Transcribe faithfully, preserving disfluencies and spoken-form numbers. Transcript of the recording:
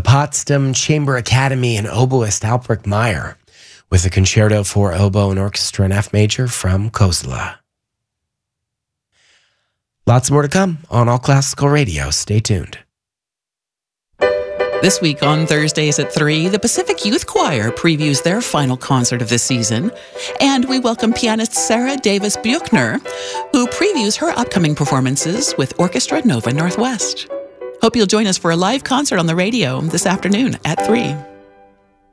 Potsdam Chamber Academy and oboist Albrecht Meyer with a concerto for oboe and orchestra in F major from Koszela. Lots more to come on All Classical Radio. Stay tuned. This week on Thursdays at three, the Pacific Youth Choir previews their final concert of the season. And we welcome pianist Sarah Davis Buchner, who previews her upcoming performances with Orchestra Nova Northwest. Hope you'll join us for a live concert on the radio this afternoon at three.